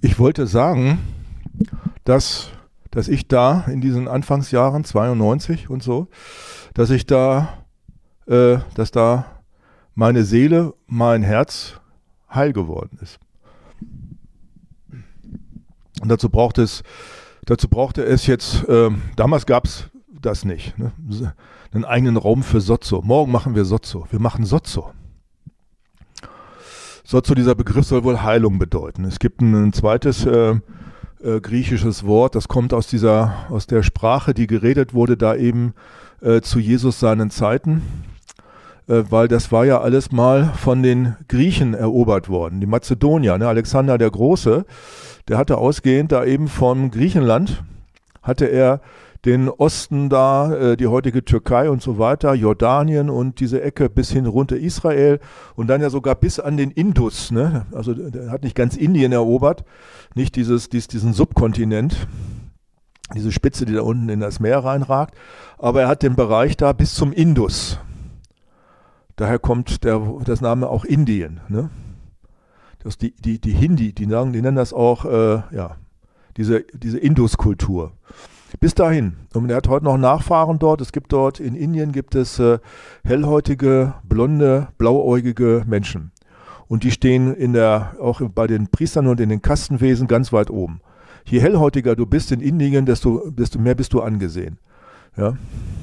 ich wollte sagen, dass ich da in diesen Anfangsjahren, 92 und so, dass da meine Seele, mein Herz heil geworden ist. Und dazu brauchte es jetzt, damals gab es das nicht, ne? Einen eigenen Raum für Sozo. Morgen machen wir Sozo. Wir machen Sozo. Sozo, dieser Begriff soll wohl Heilung bedeuten. Es gibt ein zweites griechisches Wort, das kommt aus der Sprache, die geredet wurde da eben zu Jesus seinen Zeiten, weil das war ja alles mal von den Griechen erobert worden. Die Mazedonier, ne? Alexander der Große, der hatte ausgehend da eben von Griechenland, hatte er den Osten da, die heutige Türkei und so weiter, Jordanien und diese Ecke bis hin runter Israel und dann ja sogar bis an den Indus, ne? Also der hat nicht ganz Indien erobert, nicht diesen Subkontinent, diese Spitze, die da unten in das Meer reinragt, aber er hat den Bereich da bis zum Indus. Daher kommt das Name auch Indien, ne? Das die Hindi, die nennen das auch, diese Induskultur. Bis dahin. Und er hat heute noch Nachfahren dort. Es gibt dort, in Indien gibt es hellhäutige, blonde, blauäugige Menschen. Und die stehen auch bei den Priestern und in den Kastenwesen ganz weit oben. Je hellhäutiger du bist in Indien, desto mehr bist du angesehen. Ja.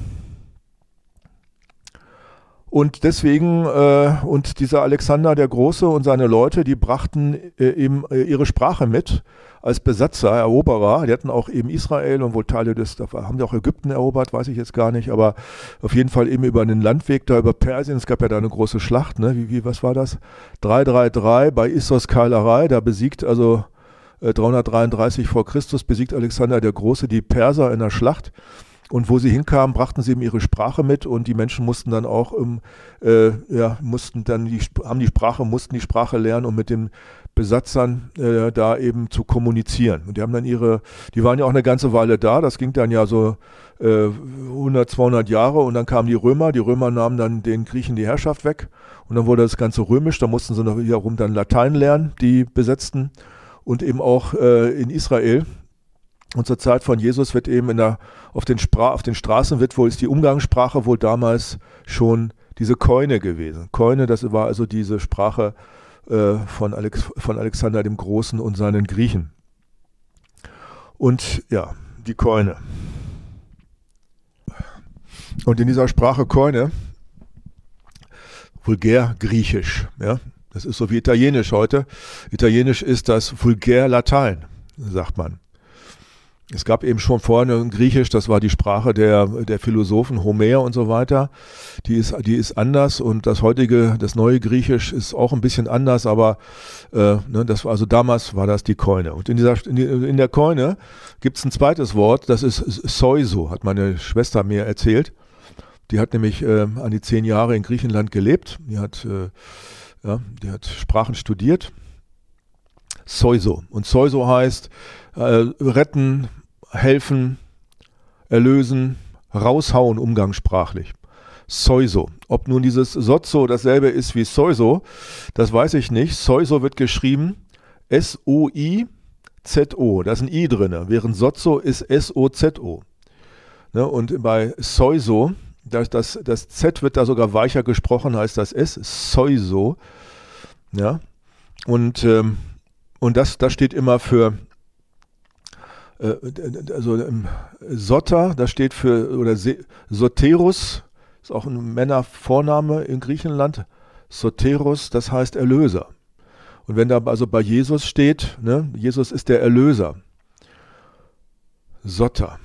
Und deswegen, und dieser Alexander der Große und seine Leute, die brachten eben ihre Sprache mit als Besatzer, Eroberer. Die hatten auch eben Israel und wohl Teile haben die auch Ägypten erobert, weiß ich jetzt gar nicht, aber auf jeden Fall eben über einen Landweg da über Persien. Es gab ja da eine große Schlacht, ne? Was war das? 333 bei Issos Keilerei, da besiegt 333 vor Christus besiegt Alexander der Große die Perser in der Schlacht. Und wo sie hinkamen, brachten sie eben ihre Sprache mit und die Menschen mussten dann auch mussten die Sprache lernen, um mit den Besatzern da eben zu kommunizieren. Und die waren ja auch eine ganze Weile da, das ging dann ja so 100, 200 Jahre und dann kamen die Römer nahmen dann den Griechen die Herrschaft weg und dann wurde das Ganze römisch, da mussten sie noch wiederum dann Latein lernen, die Besetzten und eben auch in Israel. Und zur Zeit von Jesus wird eben auf den Straßen ist die Umgangssprache wohl damals schon diese Koine gewesen. Koine, das war also diese Sprache von Alexander dem Großen und seinen Griechen. Und ja, die Koine. Und in dieser Sprache Koine, Vulgärgriechisch, ja, das ist so wie Italienisch heute. Italienisch ist das Vulgärlatein, sagt man. Es gab eben schon vorher ein Griechisch, das war die Sprache der Philosophen, Homer und so weiter. Die ist anders und das neue Griechisch ist auch ein bisschen anders, aber damals war das die Koine. Und in der Koine gibt es ein zweites Wort, das ist Soizo, hat meine Schwester mir erzählt. Die hat nämlich an die 10 Jahre in Griechenland gelebt. Die hat Sprachen studiert. Soizo. Und Soizo heißt retten, helfen, erlösen, raushauen umgangssprachlich. Soizo. Ob nun dieses Sozo dasselbe ist wie Soizo, das weiß ich nicht. Soizo wird geschrieben S-O-I-Z-O. Da ist ein I drin, während Sozo ist S-O-Z-O. Ne, und bei Soizo, das Z wird da sogar weicher gesprochen, heißt das S, Soizo. Ja, und das steht immer für Soter, das steht für, Soterus, ist auch ein Männervorname in Griechenland. Soterus, das heißt Erlöser. Und wenn da also bei Jesus steht, ne, Jesus ist der Erlöser. Soter.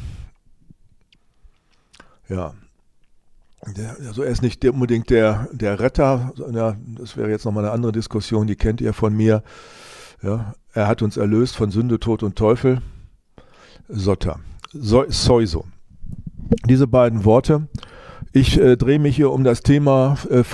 Ja. Also er ist nicht unbedingt der Retter, ja, das wäre jetzt nochmal eine andere Diskussion, die kennt ihr von mir. Ja, er hat uns erlöst von Sünde, Tod und Teufel. Soter. Soizo. Diese beiden Worte. Ich drehe mich hier um das Thema